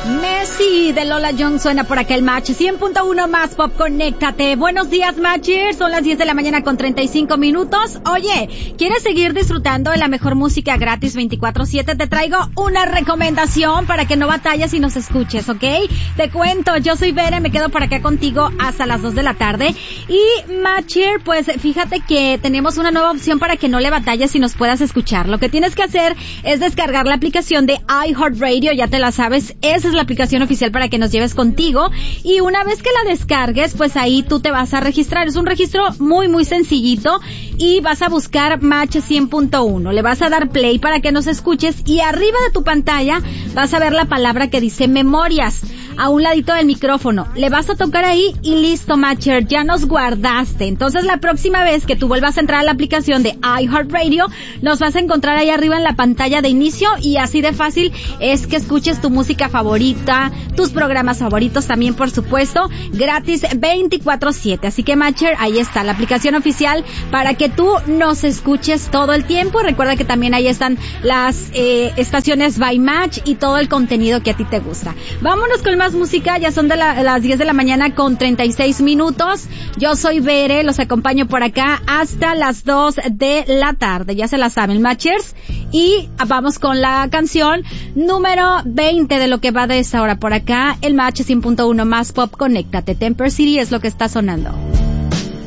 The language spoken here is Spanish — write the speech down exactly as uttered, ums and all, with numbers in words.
Messi de Lola Young suena por acá el Match cien punto uno más Pop, conéctate. Buenos días, Matchers, son las diez de la mañana con treinta y cinco minutos. Oye, ¿quieres seguir disfrutando de la mejor música gratis veinticuatro siete? Te traigo una recomendación para que no batalles y nos escuches, ¿ok? Te cuento, yo soy Vera, me quedo por acá contigo hasta las dos de la tarde. Y Matcher, pues fíjate que tenemos una nueva opción para que no le batalles y nos puedas escuchar. Lo que tienes que hacer es descargar la aplicación de iHeartRadio, ya te la sabes, esa es la aplicación oficial para que nos lleves contigo, y una vez que la descargues, pues ahí tú te vas a registrar. Es un registro muy muy sencillito y vas a buscar Match cien punto uno, le vas a dar play para que nos escuches y arriba de tu pantalla vas a ver la palabra que dice Memorias, a un ladito del micrófono. Le vas a tocar ahí y listo, Matcher, ya nos guardaste. Entonces la próxima vez que tú vuelvas a entrar a la aplicación de iHeartRadio, nos vas a encontrar ahí arriba en la pantalla de inicio, y así de fácil es que escuches tu música favorita, tus programas favoritos también, por supuesto, gratis veinticuatro siete. Así que, Matcher, ahí está la aplicación oficial para que tú nos escuches todo el tiempo. Recuerda que también ahí están las eh, estaciones by Match y todo el contenido que a ti te gusta. Vámonos con más música, ya son de la, las diez de la mañana con treinta y seis minutos. Yo soy Bere, los acompaño por acá hasta las dos de la tarde, ya se la saben, Matchers, y vamos con la canción número veinte de lo que va de esta hora por acá, el Match cien punto uno más Pop, conéctate. Temper City es lo que está sonando.